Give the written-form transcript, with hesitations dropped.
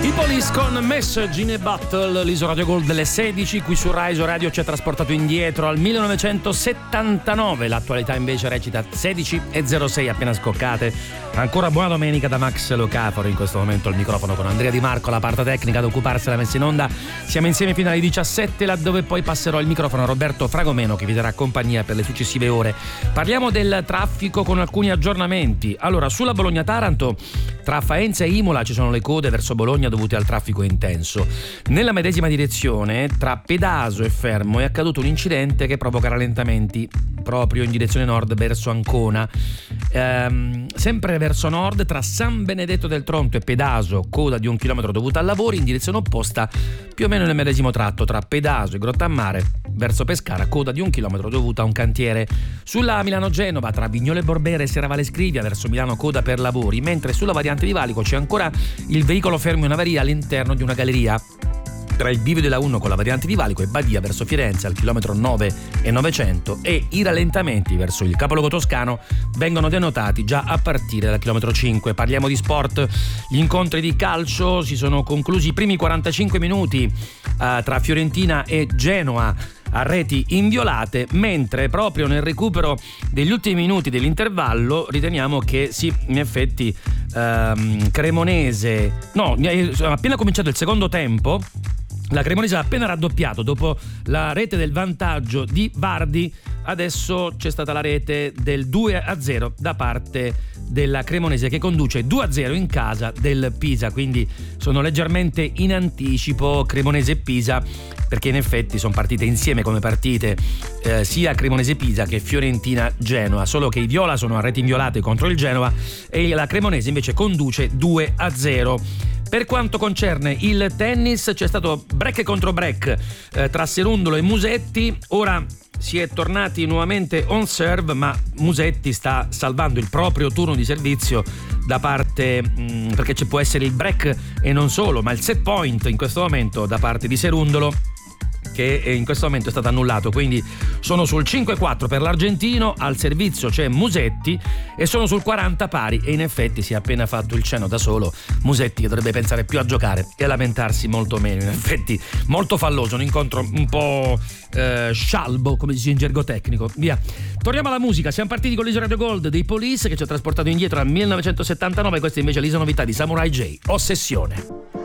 Police con Message in a Battle, l'Iso Radio Gold delle 16, qui su Rai Radio ci ha trasportato indietro al 1979, l'attualità invece recita 16:06 appena scoccate. Ancora buona domenica da Max Locaforo, in questo momento al microfono con Andrea Di Marco, la parte tecnica ad occuparsi della messa in onda. Siamo insieme fino alle 17, laddove poi passerò il microfono a Roberto Fragomeno che vi darà compagnia per le successive ore. Parliamo del traffico con alcuni aggiornamenti. Allora, sulla Bologna-Taranto tra Faenza e Imola ci sono le code verso Bologna dovute al traffico intenso. Nella medesima direzione tra Pedaso e Fermo è accaduto un incidente che provoca rallentamenti proprio in direzione nord verso Ancona. Sempre verso nord tra San Benedetto del Tronto e Pedaso, coda di 1 chilometro dovuta a lavori in direzione opposta, più o meno nel medesimo tratto tra Pedaso e Grottammare verso Pescara, coda di 1 chilometro dovuta a un cantiere. Sulla Milano-Genova tra Vignole Borbera e Serravalle Scrivia verso Milano, coda per lavori, mentre sulla variante di Valico c'è ancora il veicolo fermo in avaria all'interno di una galleria tra il bivio della 1 con la variante di Valico e Badia verso Firenze al chilometro 9 e 900, e i rallentamenti verso il capoluogo toscano vengono denotati già a partire dal chilometro 5. Parliamo di sport. Gli incontri di calcio si sono conclusi i primi 45 minuti tra Fiorentina e Genoa a reti inviolate, mentre proprio nel recupero degli ultimi minuti dell'intervallo riteniamo che sì, in effetti Cremonese appena cominciato il secondo tempo la Cremonese ha appena raddoppiato dopo la rete del vantaggio di Vardi. Adesso c'è stata la rete del 2-0 da parte della Cremonese, che conduce 2-0 in casa del Pisa, quindi sono leggermente in anticipo Cremonese e Pisa, perché in effetti sono partite insieme come partite sia Cremonese-Pisa che Fiorentina-Genoa, solo che i viola sono a reti inviolate contro il Genoa e la Cremonese invece conduce 2-0. Per quanto concerne il tennis c'è stato break contro break tra Serundolo e Musetti. Ora si è tornati nuovamente on serve, ma Musetti sta salvando il proprio turno di servizio da parte perché ci può essere il break e non solo, ma il set point in questo momento da parte di Serundolo, che in questo momento è stato annullato, quindi sono sul 5-4 per l'argentino, al servizio c'è Musetti e sono sul 40 pari, e in effetti si è appena fatto il cenno da solo Musetti, che dovrebbe pensare più a giocare e a lamentarsi molto meno. In effetti molto falloso, un incontro un po' scialbo, come si dice in gergo tecnico. Via, torniamo alla musica. Siamo partiti con l'Iso Radio Gold dei Police, che ci ha trasportato indietro al 1979. Questa invece è l'Iso novità di Samurai J, Ossessione.